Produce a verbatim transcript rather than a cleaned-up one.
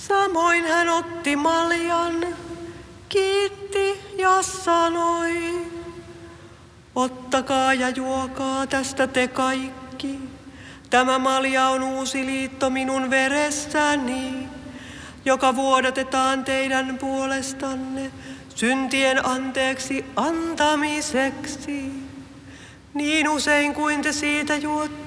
Samoin hän otti maljan, kiitti ja sanoi, ottakaa ja juokaa tästä te kaikki. Tämä malja on uusi liitto minun veressäni, joka vuodatetaan teidän puolestanne syntien anteeksi antamiseksi. Niin usein kuin te siitä juotte,